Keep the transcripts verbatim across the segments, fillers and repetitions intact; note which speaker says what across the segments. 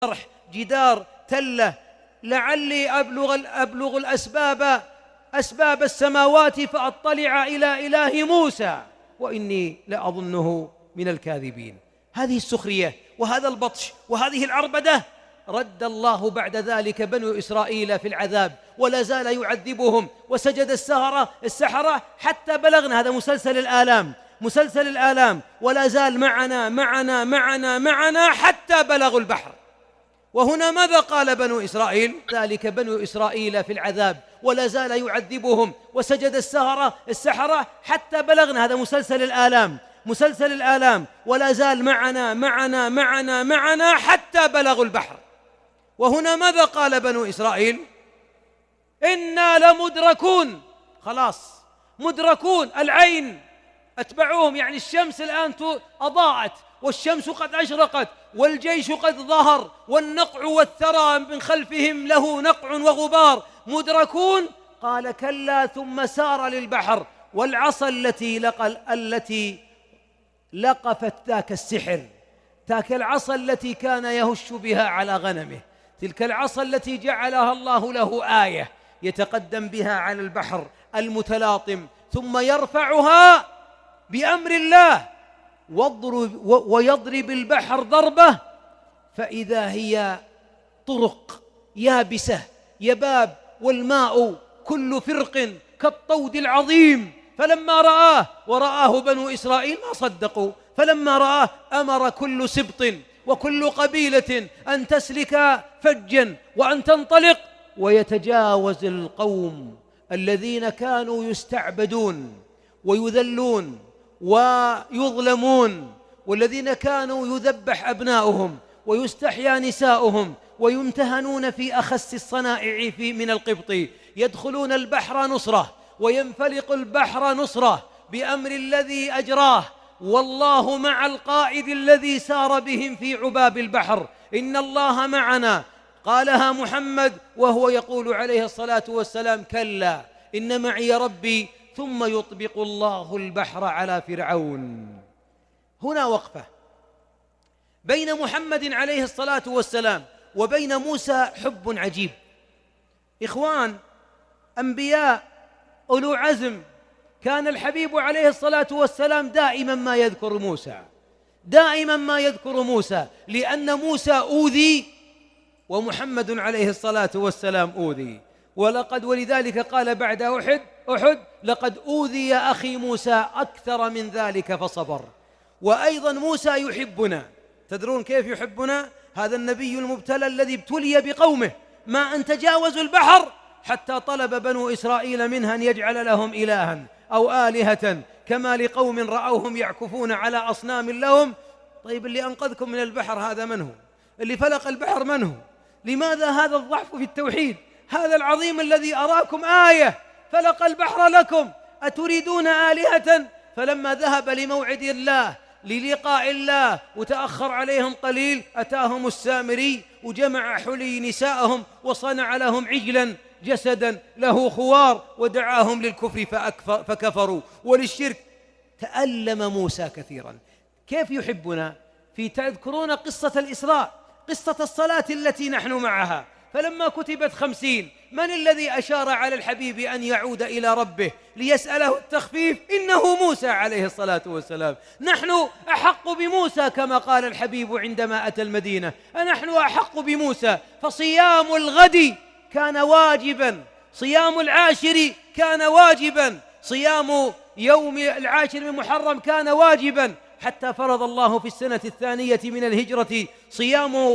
Speaker 1: طرح جدار تلة لعلي أبلغ, أبلغ الأسباب أسباب السماوات فأطلع إلى إله موسى وإني لأظنه من الكاذبين. هذه السخرية وهذا البطش وهذه العربدة رد الله بعد ذلك بنو إسرائيل في العذاب ولا زال يعذبهم، وسجد السهرة السحرة حتى بلغنا، هذا مسلسل الآلام مسلسل الآلام ولا زال معنا معنا معنا معنا حتى بلغوا البحر. وهنا ماذا قال بنو إسرائيل؟ ذلك بنو إسرائيل في العذاب ولا زال يعذبهم، وسجد السهرة السحرة حتى بلغنا، هذا مسلسل الآلام مسلسل الآلام ولا زال معنا معنا معنا معنا حتى بلغوا البحر. وهنا ماذا قال بنو إسرائيل؟ إنا لمدركون، خلاص مدركون، العين أتبعوهم، يعني الشمس الآن أضاءت والشمس قد أشرقت والجيش قد ظهر والنقع والثرى من خلفهم له نقع وغبار، مدركون. قال كلا ثم سار للبحر والعصا التي لقى التي لقفت ذاك السحر، تلك العصا التي كان يهش بها على غنمه، تلك العصا التي جعلها الله له آية يتقدم بها على البحر المتلاطم ثم يرفعها بأمر الله واضرب ويضرب البحر ضربة فإذا هي طرق يابسة يباب والماء كل فرق كالطود العظيم. فلما رآه ورآه بنو إسرائيل ما صدقوا، فلما رآه أمر كل سبط وكل قبيلة أن تسلك فجا وأن تنطلق ويتجاوز القوم الذين كانوا يستعبدون ويذلون ويظلمون، والذين كانوا يذبح أبناؤهم ويستحيا نساؤهم ويمتهنون في أخس الصنائع في من القبط، يدخلون البحر نصرة وينفلق البحر نصرة بأمر الذي أجراه، والله مع القائد الذي سار بهم في عباب البحر. إن الله معنا، قالها محمد وهو يقول عليه الصلاة والسلام كلا إن معي ربي، ثم يطبق الله البحر على فرعون. هنا وقفة بين محمد عليه الصلاة والسلام وبين موسى حب عجيب. إخوان، أنبياء أولو عزم، كان الحبيب عليه الصلاة والسلام دائما ما يذكر موسى دائما ما يذكر موسى لأن موسى أوذي ومحمد عليه الصلاة والسلام أوذي. ولقد ولذلك قال بعد أحد أحد لقد أوذي أخي موسى أكثر من ذلك فصبر. وأيضا موسى يحبنا، تدرون كيف يحبنا؟ هذا النبي المبتلى الذي ابتلي بقومه، ما أن تجاوزوا البحر حتى طلب بنو إسرائيل منها أن يجعل لهم إلها أو آلهة كما لقوم رأوهم يعكفون على أصنام لهم. طيب اللي أنقذكم من البحر هذا من هو؟ اللي فلق البحر من هو؟ لماذا هذا الضعف في التوحيد؟ هذا العظيم الذي أراكم آية فلق البحر لكم، أتريدون آلهة؟ فلما ذهب لموعد الله للقاء الله وتأخر عليهم قليل أتاهم السامري وجمع حلي نساءهم وصنع لهم عجلا جسدا له خوار ودعاهم للكفر فكفروا وللشرك. تألم موسى كثيرا. كيف يحبنا؟ في تذكرون قصة الإسراء، قصة الصلاة التي نحن معها، فلما كتبت خمسين من الذي أشار على الحبيب أن يعود إلى ربه ليسأله التخفيف؟ إنه موسى عليه الصلاة والسلام. نحن أحق بموسى كما قال الحبيب عندما أتى المدينة، نحن أحق بموسى. فصيام الغد كان واجبا، صيام العاشر كان واجبا، صيام يوم العاشر من محرم كان واجبا، حتى فرض الله في السنة الثانية من الهجرة صيام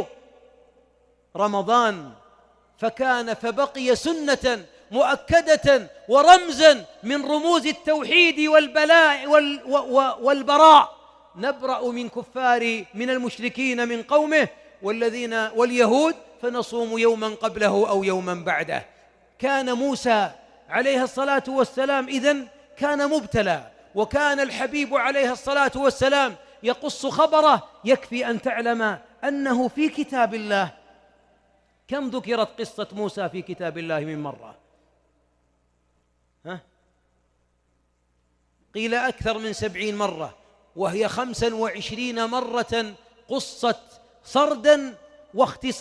Speaker 1: رمضان، فكان فبقي سنة مؤكدة ورمزا من رموز التوحيد والبلاء والبراء. نبرأ من كفار من المشركين من قومه والذين واليهود فنصوم يوما قبله أو يوما بعده. كان موسى عليه الصلاة والسلام إذن كان مبتلى، وكان الحبيب عليه الصلاة والسلام يقص خبره. يكفي أن تعلم أنه في كتاب الله كم ذكرت قصة موسى في كتاب الله من مرة؟ ها؟ قيل أكثر من سبعين مرة، وهي خمسا وعشرين مرة قصت سردا واختصارا.